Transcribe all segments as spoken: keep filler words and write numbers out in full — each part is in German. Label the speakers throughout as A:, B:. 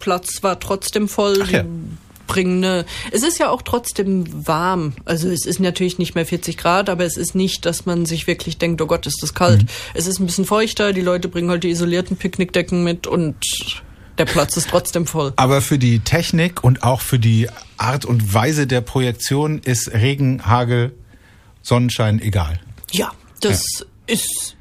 A: Platz war trotzdem voll.
B: Ach ja.
A: Bringen eine, es ist ja auch trotzdem warm. Also es ist natürlich nicht mehr vierzig Grad, aber es ist nicht, dass man sich wirklich denkt, oh Gott, ist das kalt. Mhm. Es ist ein bisschen feuchter, die Leute bringen halt die isolierten Picknickdecken mit und der Platz ist trotzdem voll.
B: Aber für die Technik und auch für die Art und Weise der Projektion ist Regen, Hagel, Sonnenschein egal.
A: Ja, das ja. ist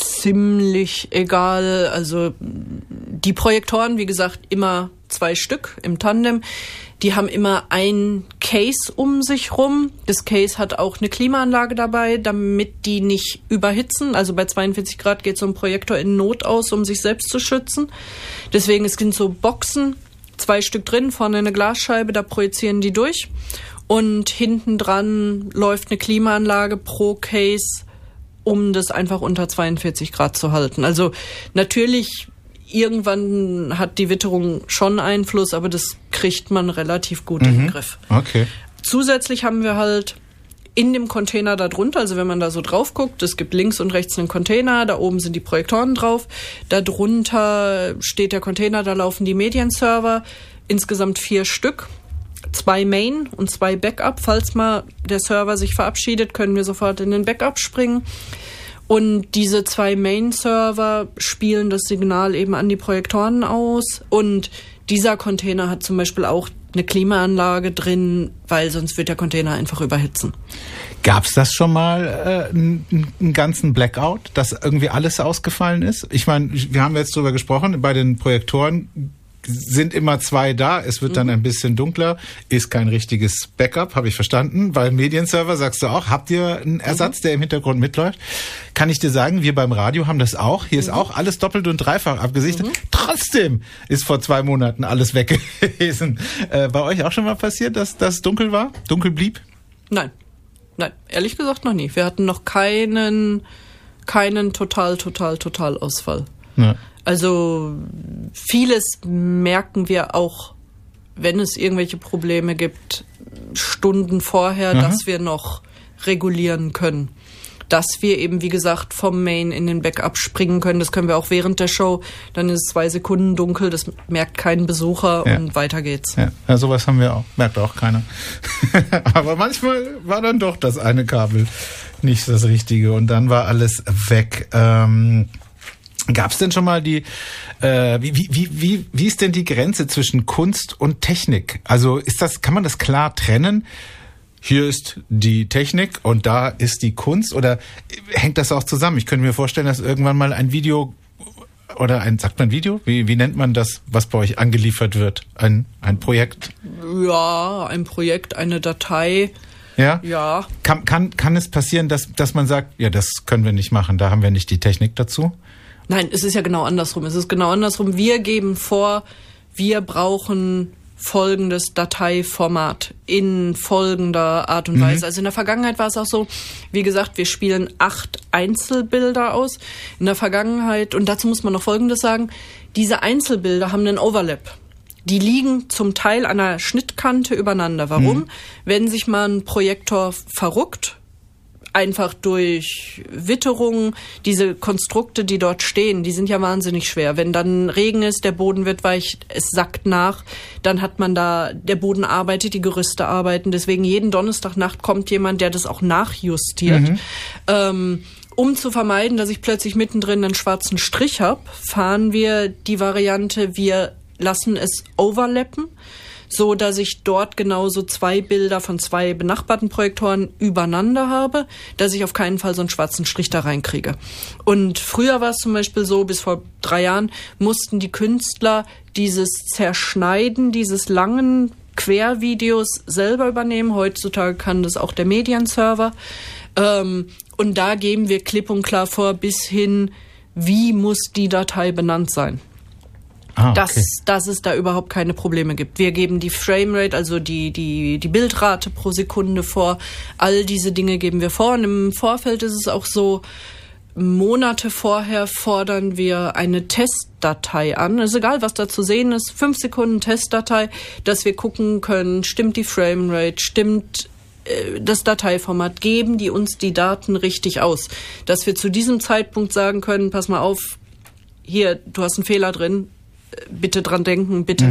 A: ziemlich egal. Also die Projektoren, wie gesagt, immer zwei Stück im Tandem. Die haben immer ein Case um sich rum. Das Case hat auch eine Klimaanlage dabei, damit die nicht überhitzen. Also bei zweiundvierzig Grad geht so ein Projektor in Not aus, um sich selbst zu schützen. Deswegen, es sind so Boxen, zwei Stück drin, vorne eine Glasscheibe, da projizieren die durch. Und hinten dran läuft eine Klimaanlage pro Case, um das einfach unter zweiundvierzig Grad zu halten. Also natürlich, irgendwann hat die Witterung schon Einfluss, aber das kriegt man relativ gut mhm. in den Griff.
B: Okay.
A: Zusätzlich haben wir halt in dem Container da drunter, also wenn man da so drauf guckt, es gibt links und rechts einen Container, da oben sind die Projektoren drauf, da drunter steht der Container, da laufen die Medienserver, insgesamt vier Stück, zwei Main und zwei Backup. Falls mal der Server sich verabschiedet, können wir sofort in den Backup springen. Und diese zwei Main-Server spielen das Signal eben an die Projektoren aus. Und dieser Container hat zum Beispiel auch eine Klimaanlage drin, weil sonst wird der Container einfach überhitzen.
B: Gab es das schon mal, äh, einen, einen ganzen Blackout, dass irgendwie alles ausgefallen ist? Ich meine, wir haben jetzt drüber gesprochen, bei den Projektoren sind immer zwei da, es wird dann ein bisschen dunkler, ist kein richtiges Backup, habe ich verstanden. Beim Medienserver sagst du auch, habt ihr einen Ersatz, der im Hintergrund mitläuft? Kann ich dir sagen, wir beim Radio haben das auch. Hier mhm. ist auch alles doppelt und dreifach abgesichert. Mhm. Trotzdem ist vor zwei Monaten alles weg gewesen. Äh, bei euch auch schon mal passiert, dass das dunkel war, dunkel blieb?
A: Nein, nein, ehrlich gesagt noch nie. Wir hatten noch keinen, keinen total, total, total Ausfall.
B: Ja.
A: Also vieles merken wir auch, wenn es irgendwelche Probleme gibt, Stunden vorher, mhm. dass wir noch regulieren können. Dass wir eben, wie gesagt, vom Main in den Backup springen können. Das können wir auch während der Show. Dann ist es zwei Sekunden dunkel, das merkt kein Besucher ja. und weiter geht's.
B: Ja. ja, sowas haben wir auch. Merkt auch keiner. Aber manchmal war dann doch das eine Kabel nicht das Richtige und dann war alles weg. Ähm Gab es denn schon mal die, äh, wie, wie, wie, wie ist denn die Grenze zwischen Kunst und Technik? Also ist das, kann man das klar trennen? Hier ist die Technik und da ist die Kunst, oder hängt das auch zusammen? Ich könnte mir vorstellen, dass irgendwann mal ein Video oder ein, sagt man Video? Wie, wie nennt man das, was bei euch angeliefert wird? Ein, ein Projekt?
A: Ja, ein Projekt, eine Datei.
B: Ja?
A: Ja.
B: Kann, kann, kann es passieren, dass, dass man sagt, ja, das können wir nicht machen, da haben wir nicht die Technik dazu?
A: Nein, es ist ja genau andersrum. Es ist genau andersrum. Wir geben vor, wir brauchen folgendes Dateiformat in folgender Art und mhm. Weise. Also in der Vergangenheit war es auch so, wie gesagt, wir spielen acht Einzelbilder aus. In der Vergangenheit, und dazu muss man noch Folgendes sagen, diese Einzelbilder haben einen Overlap. Die liegen zum Teil an einer Schnittkante übereinander. Warum? Mhm. Wenn sich mal ein Projektor verruckt, einfach durch Witterung, diese Konstrukte, die dort stehen, die sind ja wahnsinnig schwer. Wenn dann Regen ist, der Boden wird weich, es sackt nach, dann hat man da, der Boden arbeitet, die Gerüste arbeiten. Deswegen jeden Donnerstagnacht kommt jemand, der das auch nachjustiert. Mhm. Ähm, um zu vermeiden, dass ich plötzlich mittendrin einen schwarzen Strich habe, fahren wir die Variante, wir lassen es overlappen, so dass ich dort genauso zwei Bilder von zwei benachbarten Projektoren übereinander habe, dass ich auf keinen Fall so einen schwarzen Strich da reinkriege. Und früher war es zum Beispiel so, bis vor drei Jahren mussten die Künstler dieses Zerschneiden dieses langen Quervideos selber übernehmen. Heutzutage kann das auch der Medienserver. Ähm, und da geben wir klipp und klar vor, bis hin, wie muss die Datei benannt sein. Ah, okay. dass, dass es da überhaupt keine Probleme gibt. Wir geben die Framerate, also die, die, die Bildrate pro Sekunde vor. All diese Dinge geben wir vor. Und im Vorfeld ist es auch so, Monate vorher fordern wir eine Testdatei an. Es ist egal, was da zu sehen ist. Fünf Sekunden Testdatei, dass wir gucken können, stimmt die Framerate, stimmt äh, das Dateiformat, geben die uns die Daten richtig aus. Dass wir zu diesem Zeitpunkt sagen können, pass mal auf, hier, du hast einen Fehler drin, bitte dran denken, bitte